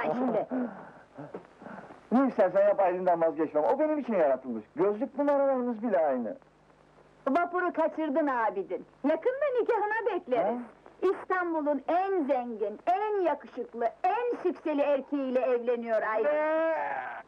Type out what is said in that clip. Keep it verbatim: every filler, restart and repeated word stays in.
işte! Ne istersen yap, Aylin'den vazgeçmem. O benim için yaratılmış. Gözlük numaralarımız bile aynı. Vapuru kaçırdın abidin. Yakında nikahına bekleriz. İstanbul'un en zengin, en yakışıklı, en sükseli erkeğiyle evleniyor Aylin.